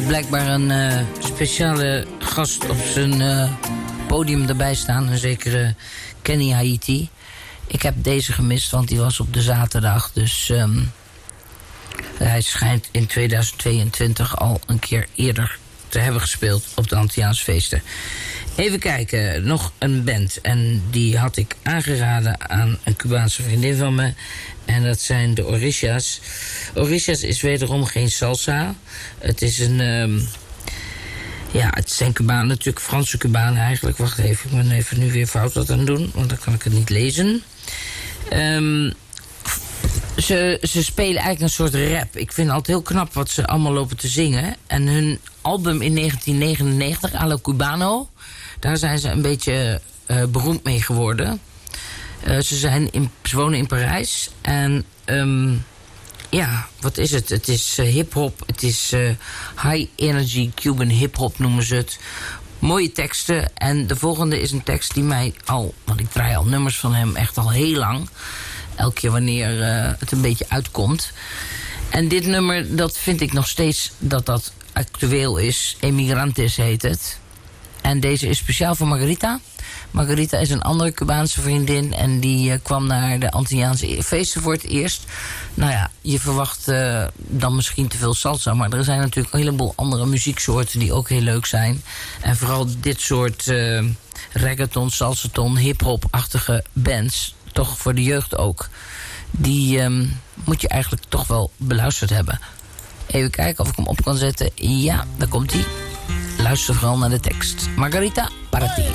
blijkbaar een speciale gast op zijn podium erbij staan. Een zekere Kenny Haiti. Ik heb deze gemist, want die was op de zaterdag. Dus hij schijnt in 2022 al een keer eerder te hebben gespeeld op de Antilliaanse feesten. Even kijken, nog een band. En die had ik aangeraden aan een Cubaanse vriendin van me. En dat zijn de Orishas. Orishas is wederom geen salsa. Het is een... het zijn Cubanen, natuurlijk Franse Cubanen eigenlijk. Wacht even, ik ben even nu weer fout wat aan het doen, want dan kan ik het niet lezen. Ze spelen eigenlijk een soort rap. Ik vind het altijd heel knap wat ze allemaal lopen te zingen. En hun album in 1999, A lo Cubano, daar zijn ze een beetje beroemd mee geworden. Ze wonen in Parijs. En wat is het? Het is hip-hop. Het is high energy Cuban hip-hop noemen ze het. Mooie teksten. En de volgende is een tekst die mij want ik draai al nummers van hem echt al heel lang. Elke keer wanneer het een beetje uitkomt. En dit nummer, dat vind ik nog steeds dat actueel is. Emigrantes heet het. En deze is speciaal voor Margarita. Margarita is een andere Cubaanse vriendin. En die kwam naar de Antilliaanse feesten voor het eerst. Nou ja, je verwacht dan misschien te veel salsa. Maar er zijn natuurlijk een heleboel andere muzieksoorten die ook heel leuk zijn. En vooral dit soort reggaeton, salsaton, hip-hop-achtige bands. Toch voor de jeugd ook. Die moet je eigenlijk toch wel beluisterd hebben. Even kijken of ik hem op kan zetten. Ja, daar komt hij. Luister vooral naar de tekst. Margarita, para ti.